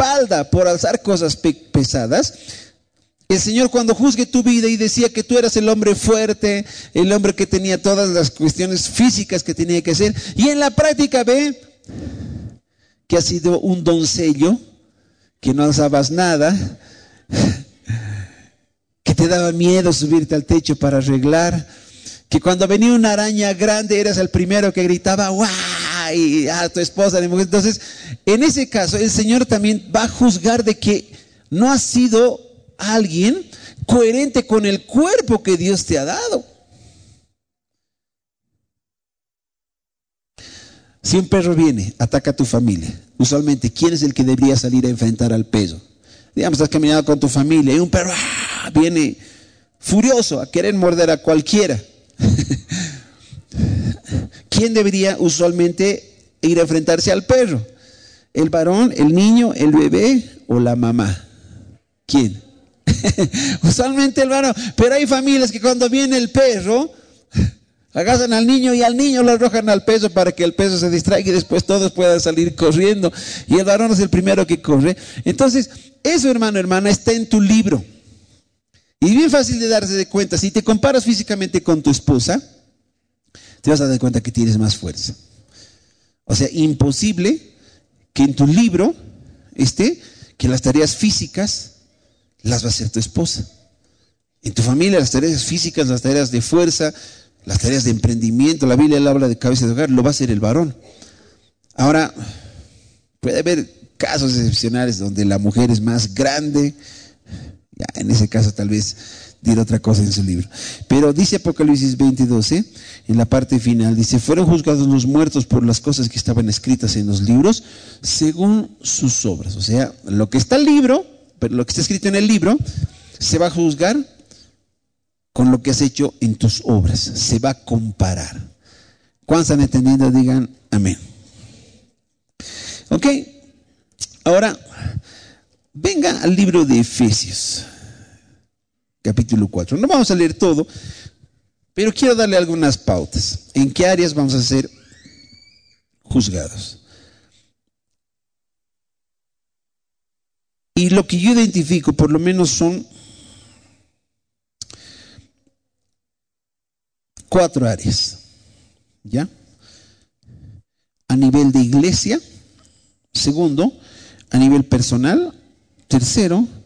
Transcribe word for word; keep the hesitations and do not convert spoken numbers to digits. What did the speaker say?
espalda por alzar cosas pe- pesadas, el Señor cuando juzgue tu vida y decía que tú eras el hombre fuerte, el hombre que tenía todas las cuestiones físicas que tenía que hacer, y en la práctica ve que has sido un doncello, que no alzabas nada, que te daba miedo subirte al techo para arreglar, que cuando venía una araña grande eras el primero que gritaba ¡guau! Y a tu esposa. Entonces, en ese caso, el Señor también va a juzgar de que no has sido alguien coherente con el cuerpo que Dios te ha dado. Si un perro viene, ataca a tu familia, usualmente, ¿quién es el que debería salir a enfrentar al perro? Digamos, estás caminando con tu familia y un perro ¡ah! Viene furioso a querer morder a cualquiera. ¿Quién debería usualmente ir a enfrentarse al perro? ¿El varón, el niño, el bebé o la mamá? ¿Quién? Usualmente el varón. Pero hay familias que cuando viene el perro, agarran al niño y al niño lo arrojan al peso para que el peso se distraiga y después todos puedan salir corriendo. Y el varón es el primero que corre. Entonces, eso, hermano, hermana, está en tu libro. Y es bien fácil de darse de cuenta. Si te comparas físicamente con tu esposa, te vas a dar cuenta que tienes más fuerza. O sea, imposible que en tu libro esté que las tareas físicas las va a hacer tu esposa. En tu familia las tareas físicas, las tareas de fuerza, las tareas de emprendimiento, la Biblia habla de cabeza de hogar, lo va a hacer el varón. Ahora, puede haber casos excepcionales donde la mujer es más grande. Ya, en ese caso tal vez dirá otra cosa en su libro. Pero dice Apocalipsis veinte doce, en la parte final, dice, fueron juzgados los muertos por las cosas que estaban escritas en los libros, según sus obras. O sea, lo que está en el libro, pero lo que está escrito en el libro, se va a juzgar con lo que has hecho en tus obras. Se va a comparar. ¿Cuántos están entendiendo? Digan amén. Ok. Ahora, venga al libro de Efesios, capítulo cuatro. No vamos a leer todo, pero quiero darle algunas pautas. ¿En qué áreas vamos a ser juzgados? Y lo que yo identifico, por lo menos, son cuatro áreas. ¿Ya? A nivel de iglesia. Segundo, a nivel personal. Tercero,